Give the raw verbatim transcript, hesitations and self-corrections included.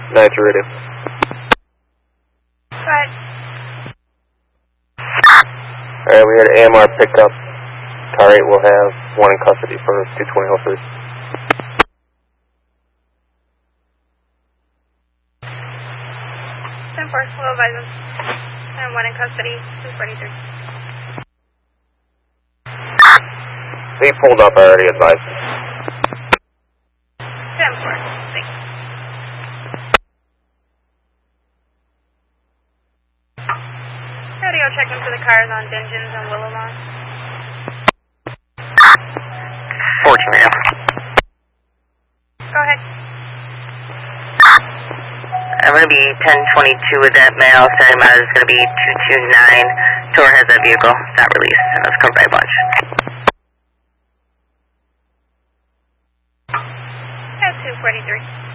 nine three radio. Go ahead. Alright, we had A M R pickup. Car eight will have one in custody for two twenty oh three. ten four, we'll advise them. And one in custody, two forty-three. They pulled up, I already advised them. ten four, thanks. Radio check into the cars on Dingens and Willowlawn. fourteen radio. Go ahead. I'm going to be ten twenty-two with that mail. Setting matter is going to be two two nine. Tor has that vehicle. Not released. And that's covered by a bunch. At two forty-three.